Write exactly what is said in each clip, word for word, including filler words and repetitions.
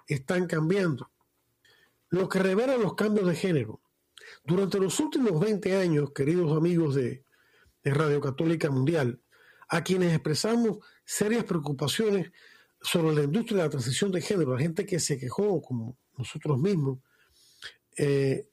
están cambiando. Lo que revela los cambios de género. Durante los últimos veinte años, queridos amigos de, de Radio Católica Mundial, a quienes expresamos serias preocupaciones sobre la industria de la transición de género, la gente que se quejó, como nosotros mismos, eh,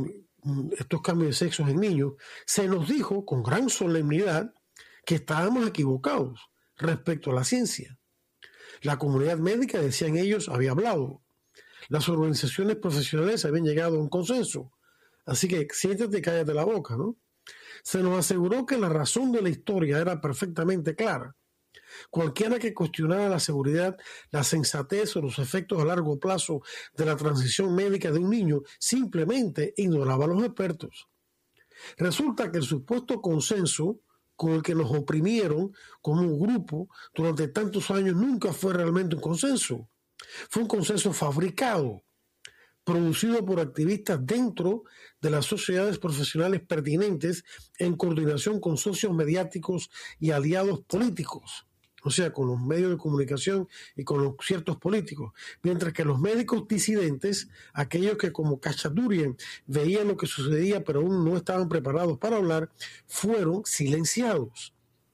estos cambios de sexos en niños, se nos dijo con gran solemnidad que estábamos equivocados respecto a la ciencia. La comunidad médica, decían ellos, había hablado. Las organizaciones profesionales habían llegado a un consenso. Así que siéntate y cállate la boca, ¿no? Se nos aseguró que la razón de la historia era perfectamente clara. Cualquiera que cuestionara la seguridad, la sensatez o los efectos a largo plazo de la transición médica de un niño simplemente ignoraba a los expertos. Resulta que el supuesto consenso con el que nos oprimieron como un grupo durante tantos años nunca fue realmente un consenso. Fue un consenso fabricado, producido por activistas dentro de las sociedades profesionales pertinentes en coordinación con socios mediáticos y aliados políticos, o sea, con los medios de comunicación y con los ciertos políticos, mientras que los médicos disidentes, aquellos que como Cachaturian veían lo que sucedía pero aún no estaban preparados para hablar, fueron silenciados.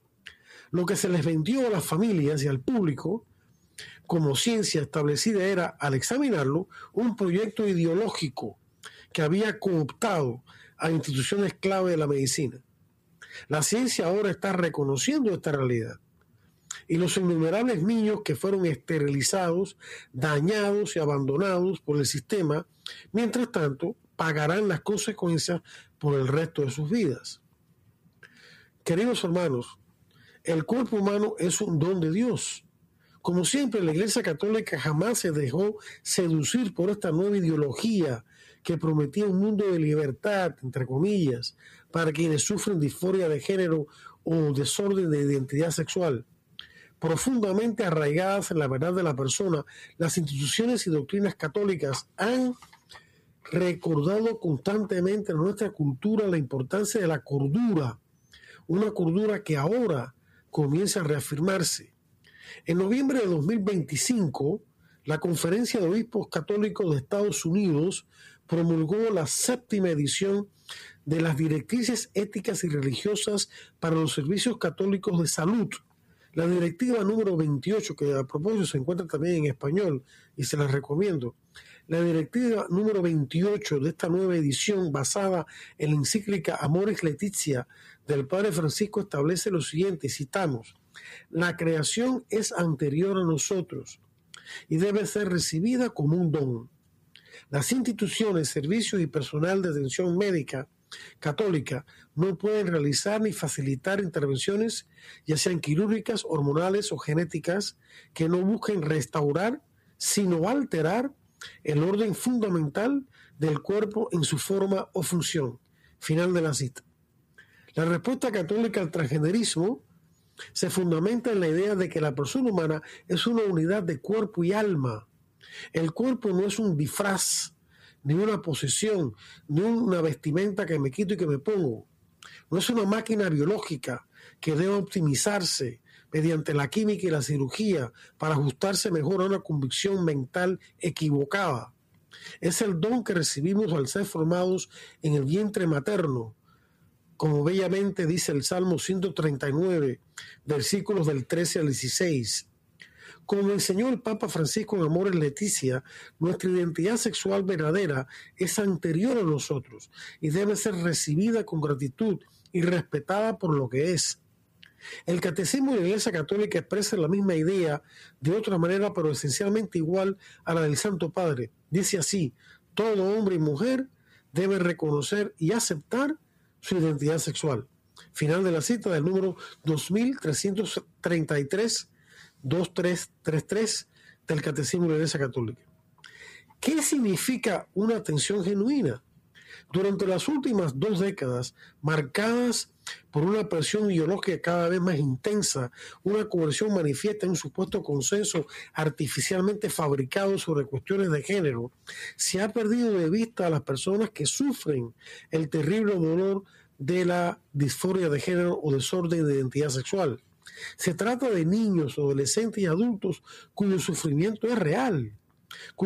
Lo que se les vendió a las familias y al público como ciencia establecida era, al examinarlo, un proyecto ideológico que había cooptado a instituciones clave de la medicina. La ciencia ahora está reconociendo esta realidad. Y los innumerables niños que fueron esterilizados, dañados y abandonados por el sistema, mientras tanto, pagarán las consecuencias por el resto de sus vidas. Queridos hermanos, el cuerpo humano es un don de Dios. Como siempre, la Iglesia Católica jamás se dejó seducir por esta nueva ideología que prometía un mundo de libertad, entre comillas, para quienes sufren disforia de género o desorden de identidad sexual. Profundamente arraigadas en la verdad de la persona, las instituciones y doctrinas católicas han recordado constantemente en nuestra cultura la importancia de la cordura, una cordura que ahora comienza a reafirmarse. En noviembre de dos mil veinticinco, la Conferencia de Obispos Católicos de Estados Unidos promulgó la séptima edición de las Directrices Éticas y Religiosas para los Servicios Católicos de Salud. La directiva número veintiocho, que a propósito se encuentra también en español y se las recomiendo. La directiva número veintiocho de esta nueva edición, basada en la encíclica Amoris Laetitia del Padre Francisco, establece lo siguiente, citamos: la creación es anterior a nosotros y debe ser recibida como un don. Las instituciones, servicios y personal de atención médica católica no pueden realizar ni facilitar intervenciones, ya sean quirúrgicas, hormonales o genéticas, que no busquen restaurar, sino alterar el orden fundamental del cuerpo en su forma o función. Final de la cita. La respuesta católica al transgenerismo se fundamenta en la idea de que la persona humana es una unidad de cuerpo y alma. El cuerpo no es un disfraz, ni una posesión, ni una vestimenta que me quito y que me pongo. No es una máquina biológica que debe optimizarse mediante la química y la cirugía para ajustarse mejor a una convicción mental equivocada. Es el don que recibimos al ser formados en el vientre materno, como bellamente dice el Salmo ciento treinta y nueve, versículos del trece al dieciséis. Como enseñó el Papa Francisco en Amoris Laetitia, nuestra identidad sexual verdadera es anterior a nosotros y debe ser recibida con gratitud y respetada por lo que es. El Catecismo de la Iglesia Católica expresa la misma idea de otra manera, pero esencialmente igual a la del Santo Padre. Dice así: todo hombre y mujer debe reconocer y aceptar su identidad sexual. Final de la cita del número dos mil trescientos treinta y tres, veintitrés treinta y tres del Catecismo de la Iglesia Católica. ¿Qué significa una atención genuina? Durante las últimas dos décadas, marcadas por una presión ideológica cada vez más intensa, una coerción manifiesta en un supuesto consenso artificialmente fabricado sobre cuestiones de género, se ha perdido de vista a las personas que sufren el terrible dolor de la disforia de género o desorden de identidad sexual. Se trata de niños, adolescentes y adultos cuyo sufrimiento es real,